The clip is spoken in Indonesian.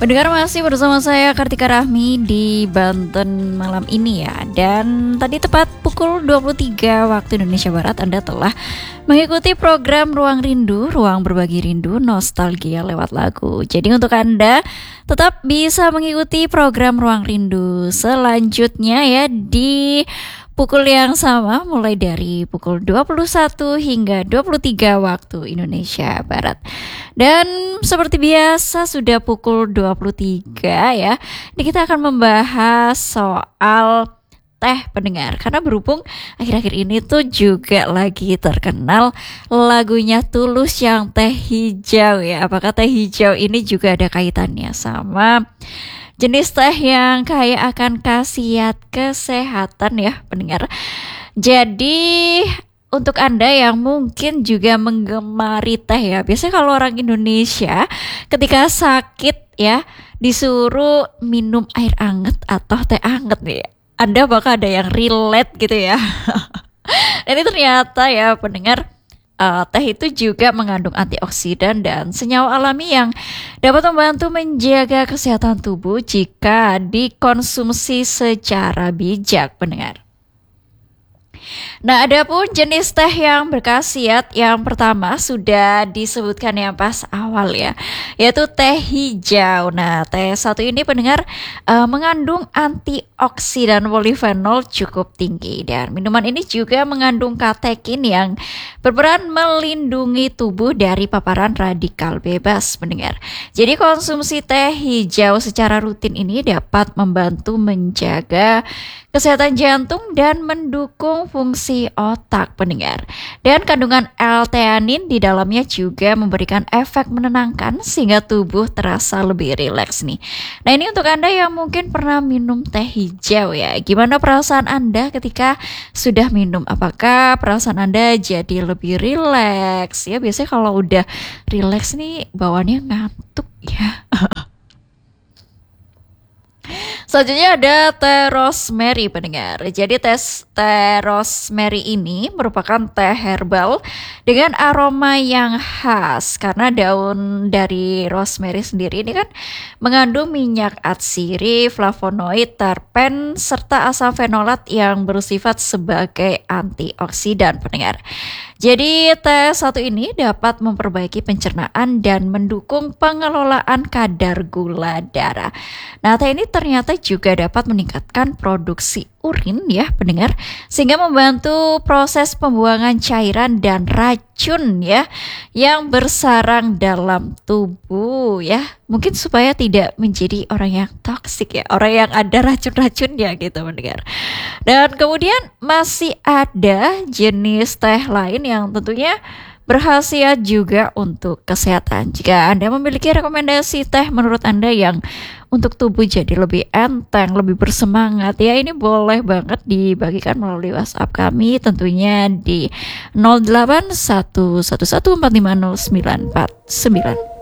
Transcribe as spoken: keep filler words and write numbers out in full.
Pendengar masih bersama saya Kartika Rahmi di Banten malam ini ya. Dan tadi tepat pukul dua puluh tiga waktu Indonesia Barat Anda telah mengikuti program Ruang Rindu, Ruang Berbagi Rindu, Nostalgia lewat lagu. Jadi untuk Anda tetap bisa mengikuti program Ruang Rindu selanjutnya ya di pukul yang sama, mulai dari pukul dua puluh satu hingga dua puluh tiga waktu Indonesia Barat. Dan seperti biasa sudah pukul dua puluh tiga ya. Ini kita akan membahas soal teh pendengar. Karena berhubung akhir-akhir ini tuh juga lagi terkenal lagunya Tulus yang teh hijau ya. Apakah teh hijau ini juga ada kaitannya sama jenis teh yang kaya akan khasiat kesehatan ya pendengar. Jadi untuk Anda yang mungkin juga menggemari teh ya, biasanya kalau orang Indonesia ketika sakit ya disuruh minum air anget atau teh anget nih, Anda bakal ada yang relate gitu ya. Dan ini ternyata ya pendengar, Uh, teh itu juga mengandung antioksidan dan senyawa alami yang dapat membantu menjaga kesehatan tubuh jika dikonsumsi secara bijak pendengar. Nah, adapun jenis teh yang berkhasiat yang pertama sudah disebutkan yang pas awal ya, yaitu teh hijau. Nah, teh satu ini pendengar uh, mengandung antioksidan polifenol cukup tinggi dan minuman ini juga mengandung katekin yang berperan melindungi tubuh dari paparan radikal bebas pendengar. Jadi konsumsi teh hijau secara rutin ini dapat membantu menjaga kesehatan jantung dan mendukung fungsi otak pendengar. Dan kandungan L-theanin di dalamnya juga memberikan efek menenangkan sehingga tubuh terasa lebih rileks nih. Nah, ini untuk Anda yang mungkin pernah minum teh hijau ya. Gimana perasaan Anda ketika sudah minum? Apakah perasaan Anda jadi lebih rileks? Ya biasanya kalau udah rileks nih bawaannya ngantuk ya. Selanjutnya ada teh rosemary pendengar. Jadi tes teh rosemary ini merupakan teh herbal dengan aroma yang khas karena daun dari rosemary sendiri ini kan mengandung minyak atsiri, flavonoid, terpen serta asam fenolat yang bersifat sebagai antioksidan pendengar. Jadi teh satu ini dapat memperbaiki pencernaan dan mendukung pengelolaan kadar gula darah. Nah, teh ini ternyata juga dapat meningkatkan produksi urin ya pendengar, sehingga membantu proses pembuangan cairan dan racun ya yang bersarang dalam tubuh ya. Mungkin supaya tidak menjadi orang yang toksik ya, orang yang ada racun-racun ya gitu pendengar. Dan kemudian masih ada jenis teh lain yang tentunya berkhasiat juga untuk kesehatan. Jika Anda memiliki rekomendasi teh menurut Anda yang untuk tubuh jadi lebih enteng, lebih bersemangat ya, ini boleh banget dibagikan melalui WhatsApp kami tentunya di nol delapan satu satu satu empat lima nol sembilan empat sembilan.